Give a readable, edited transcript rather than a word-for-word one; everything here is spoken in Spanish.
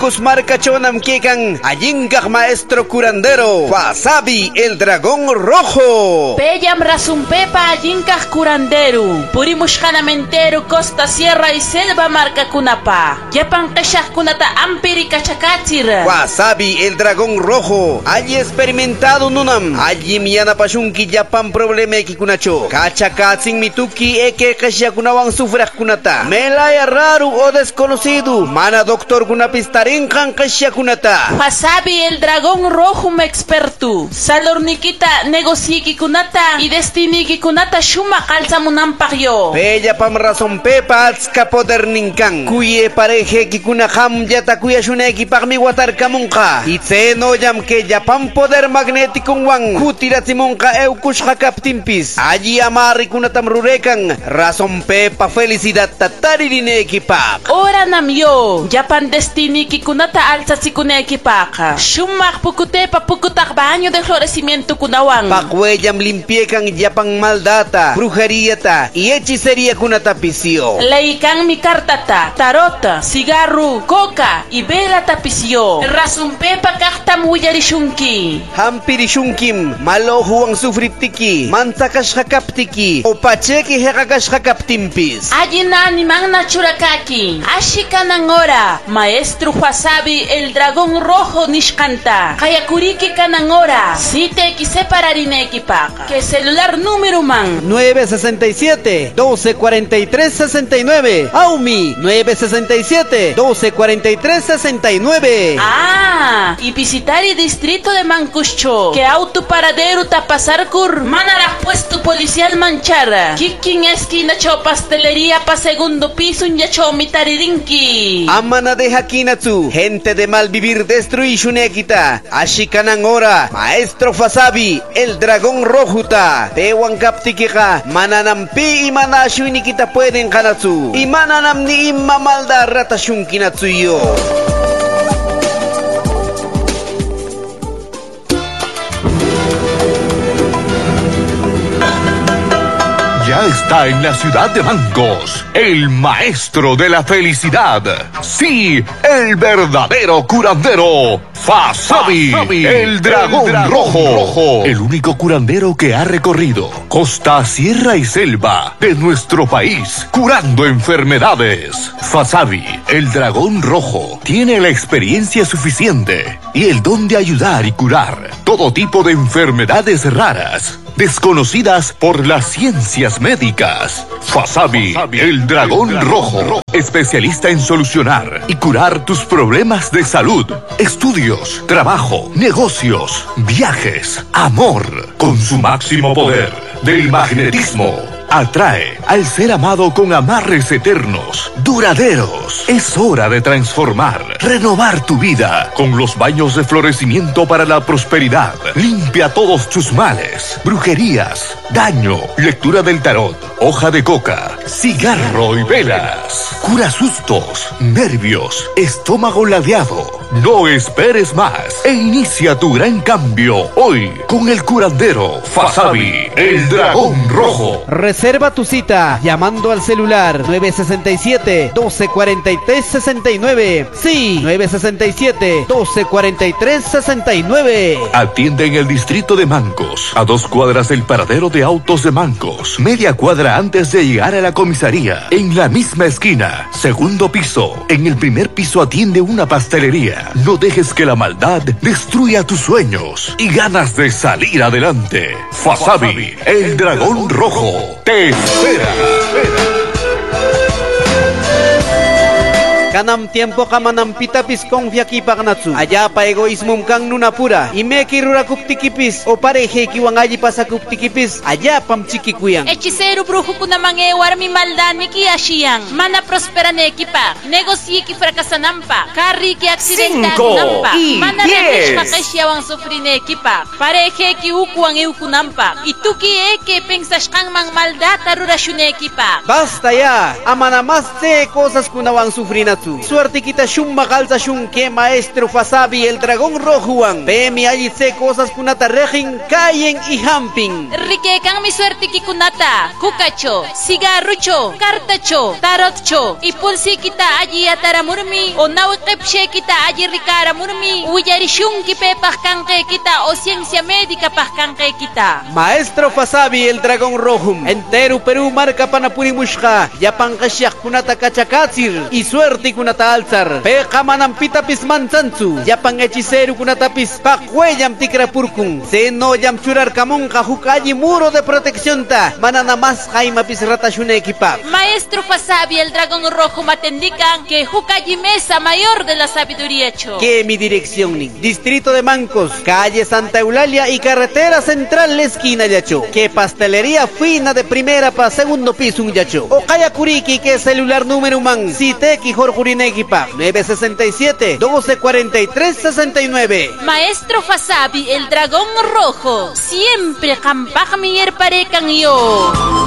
Mangos marcachonam kekan Ayinkak maestro curandero Wasabi el dragón rojo. Pellam Razumpepa Ayinkak curandero Purimushkanamentero Costa Sierra y Selva marca kunapa Yapan kashak kunata ampiri kachakatir. Wasabi el dragón rojo Allí experimentado nunam Allí miyana pashunki Japan problema kikunacho Kachakatsin mituki eke kashakunawang sufrak kunata Melaya raro o desconocido Mana doctor kunapistarinkan kashakunata. Wasabi el dragón rojo me experto Salornikita negociiki kunata Y destiniki kunata shuma kalsamunampak Bella pam razón pepa atska poder ninkan Kuye pareje kikuna ham yata kuya shuneki pagmi watar kamunka Itzeno yam que Japan poder magnético wang Kutiratimonka eukush hakaptimpis Allí amari kunatam rurekan Razón pepa felicidad tataririneki pak. Ora namyo Japan destiniki kunata alzatsikuneki pak Shumak pukutepa pukutak baño de florecimiento kunawang Pakweyam limpiekan Japan maldata brujería ta y hechicería kunatapisio Leikan mi kartata tarota cigarro coca y vela tapisio Razumpepa kaktam huyarishunki Hampirishunkim malohuang sufriptiki Mantakas hakaptiki Opacheki hekakas hakaptimpis Ayinani magna churakaki Ashikanangora Maestro Wasabi el dragón rojo nishkanta Kayakuriki kanangora Site ki separarineki pak Que celular número man 967 1243 69 Aumi 967 1243 69. Y visitar el distrito de Mancucho Que auto paradero tapasar cur Manara puesto policial manchara Kikin esquina cho pastelería pa segundo piso Nyacho mitaririnki Amana de Hakinatsu gente de mal vivir destruishunekita Ashikanangora Maestro Wasabi el dragón rojuta Tewan kaptikika Mananampi y manashuinikita pueden kanatsu Y mananam ni imma malda ratashunkinatsu yo. Ya está en la ciudad de Mangos, el maestro de la felicidad. Sí, el verdadero curandero, Wasabi, el dragón rojo. El único curandero que ha recorrido costa, sierra y selva de nuestro país, curando enfermedades. Wasabi, el dragón rojo, tiene la experiencia suficiente y el don de ayudar y curar todo tipo de enfermedades raras, desconocidas por las ciencias médicas. Wasabi, el dragón rojo, especialista en solucionar y curar tus problemas de salud, estudios, trabajo, negocios, viajes, amor. Con su máximo poder del magnetismo, atrae al ser amado con amarres eternos, duraderos. Es hora de transformar, renovar tu vida con los baños de florecimiento para la prosperidad. Limpia todos tus males, brujerías, daño, lectura del tarot, hoja de coca, cigarro y velas. Cura sustos, nervios, estómago ladeado. No esperes más e inicia tu gran cambio hoy con el curandero Wasabi, el dragón rojo. Reserva tu cita llamando al celular 967 1243 69. Sí, 967 1243 69. Atiende en el distrito de Mangos, a 2 cuadras del paradero de autos de Mangos, media cuadra antes de llegar a la comisaría. En la misma esquina, segundo piso. En el primer piso atiende una pastelería. No dejes que la maldad destruya tus sueños y ganas de salir adelante. Wasabi, el dragón rojo, te espera. Kanam tiempo kamanam pitapis confia kipagnatsu. Allá pa egoismum kang nunapura. Ime kirura kuptikipis o pareje kiwangaji pasa kuptikipis. Allá pam chikikuyang. Hechicero brujo kunamangewar mi maldad ni kiashiyang. Mana prospera ne equipa. Negocie ki fracasanampa. Carri ki accidentado nampa. Mana remesh makashiawang sufri ne equipa. Pareje ki ukuang eukunampa. Ituki eke pensas kang mang maldad tarurashune equipa. Basta ya. Amana más de cosas kunawang sufrinatsu. Jesu. Suerte quita shumma calza shun que maestro Fasabi el dragón rojuan. Pemi allí se cosas kunata rejin, cayen y hamping. Rike kang mi suerte kikunata, kukacho, cigarrucho, cartacho, tarotcho, y pulsi kita allí ataramurmi, o nawikepshe kita allí ricaramurmi, uyarishun kipepas kanke kita, o ciencia médica pas kanke kita. Maestro Fasabi el dragón rojum. Entero Perú marca panapuri mushka. Yapan kasyak kunata kachakatsir. Y suerte kunata alzar. Peja manampita pisman sansu. Yapan hechicero kunata pispacueyam tikrapurkun. Seno yam churar kamonka hukayi muro de protección ta. Manana más jaima pisrata shune equipa. Maestro Fasabi el dragón rojo matendican que hukayi mesa mayor de la sabiduría cho. Que mi dirección ni. Distrito de Mancos. Calle Santa Eulalia y carretera central la esquina yacho. Que pastelería fina de primera para segundo piso un yacho. O Kaya Kuriki que celular número man. Siteki Jorjurinekipa 967 1243 69. Maestro Fasabi el dragón rojo. Siempre campaj mi parecan yo.